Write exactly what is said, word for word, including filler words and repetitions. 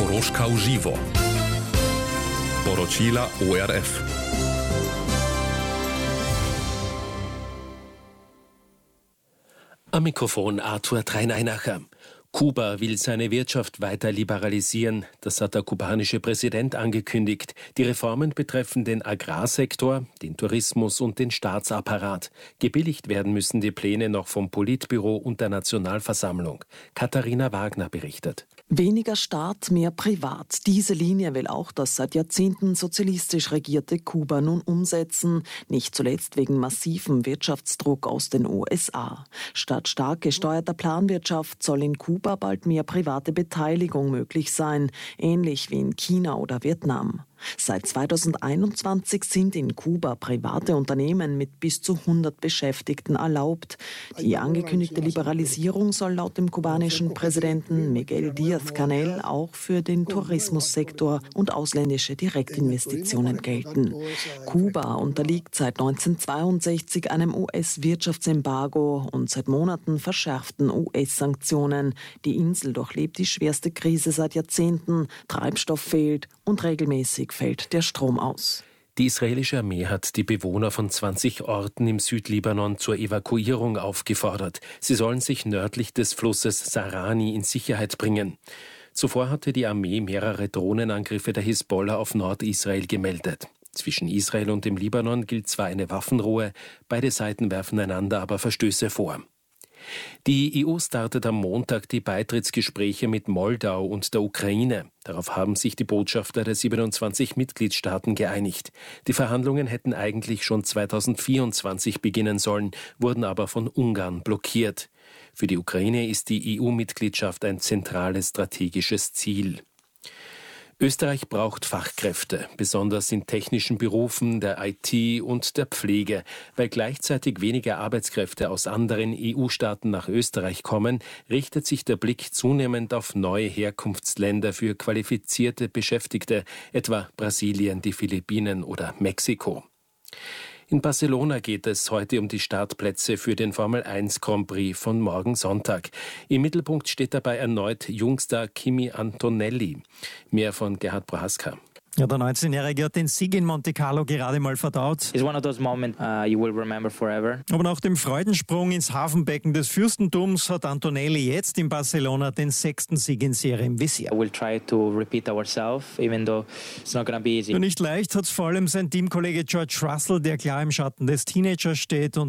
Koroška v živo. Poročila O R F. Am Mikrofon Arthur Treinainacher. Kuba will seine Wirtschaft weiter liberalisieren. Das hat der kubanische Präsident angekündigt. Die Reformen betreffen den Agrarsektor, den Tourismus und den Staatsapparat. Gebilligt werden müssen die Pläne noch vom Politbüro und der Nationalversammlung. Katharina Wagner berichtet. Weniger Staat, mehr Privat. Diese Linie will auch das seit Jahrzehnten sozialistisch regierte Kuba nun umsetzen. Nicht zuletzt wegen massivem Wirtschaftsdruck aus den U S A. Statt stark gesteuerter Planwirtschaft soll in Kuba bald mehr private Beteiligung möglich sein, ähnlich wie in China oder Vietnam. Seit zweitausendeinundzwanzig sind in Kuba private Unternehmen mit bis zu hundert Beschäftigten erlaubt. Die angekündigte Liberalisierung soll laut dem kubanischen Präsidenten Miguel Díaz-Canel auch für den Tourismussektor und ausländische Direktinvestitionen gelten. Kuba unterliegt seit neunzehnhundertzweiundsechzig einem U S-Wirtschaftsembargo und seit Monaten verschärften U S-Sanktionen. Die Insel durchlebt die schwerste Krise seit Jahrzehnten, Treibstoff fehlt und regelmäßig fällt der Strom aus. Die israelische Armee hat die Bewohner von zwanzig Orten im Südlibanon zur Evakuierung aufgefordert. Sie sollen sich nördlich des Flusses Sarani in Sicherheit bringen. Zuvor hatte die Armee mehrere Drohnenangriffe der Hisbollah auf Nordisrael gemeldet. Zwischen Israel und dem Libanon gilt zwar eine Waffenruhe, beide Seiten werfen einander aber Verstöße vor. Die E U startet am Montag die Beitrittsgespräche mit Moldau und der Ukraine. Darauf haben sich die Botschafter der siebenundzwanzig Mitgliedstaaten geeinigt. Die Verhandlungen hätten eigentlich schon zweitausendvierundzwanzig beginnen sollen, wurden aber von Ungarn blockiert. Für die Ukraine ist die E U-Mitgliedschaft ein zentrales strategisches Ziel. Österreich braucht Fachkräfte, besonders in technischen Berufen, der I T und der Pflege. Weil gleichzeitig weniger Arbeitskräfte aus anderen E U-Staaten nach Österreich kommen, richtet sich der Blick zunehmend auf neue Herkunftsländer für qualifizierte Beschäftigte, etwa Brasilien, die Philippinen oder Mexiko. In Barcelona geht es heute um die Startplätze für den Formel eins Grand Prix von morgen Sonntag. Im Mittelpunkt steht dabei erneut Jungstar Kimi Antonelli. Mehr von Gerhard Prohaska. Ja, der neunzehnjährige hat den Sieg in Monte Carlo gerade mal verdaut. It's one of those moments uh, you will remember forever. Aber nach dem Freudensprung ins Hafenbecken des Fürstentums hat Antonelli jetzt in Barcelona den sechsten Sieg in Serie im Visier. We'll try to repeat ourselves, even though it's not gonna be easy. Nicht leicht hat es vor allem sein Teamkollege George Russell, der klar im Schatten des Teenagers steht und